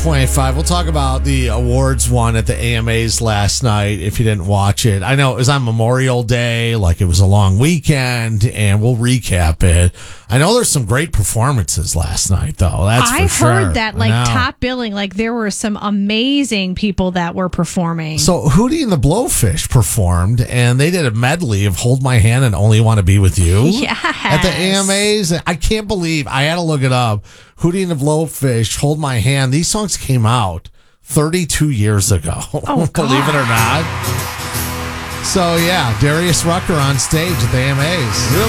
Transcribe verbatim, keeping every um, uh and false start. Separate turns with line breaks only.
point five. We'll talk about the awards won at the A M As last night if you didn't watch it. I know it was on Memorial Day, like it was a long weekend, and we'll recap it. I know there's some great performances last night, though. That's
I
for sure.
heard that, like,
I know.
top billing, like, there were some amazing people that were performing.
So Hootie and the Blowfish performed, and they did a medley of Hold My Hand and Only Want to Be With You.
Yes.
At the A M As. I can't believe, I had to look it up. Hootie and the Blowfish, Hold My Hand. These songs came out thirty-two years ago.
Oh,
believe it or not. So, yeah, Darius Rucker on stage at the A M As.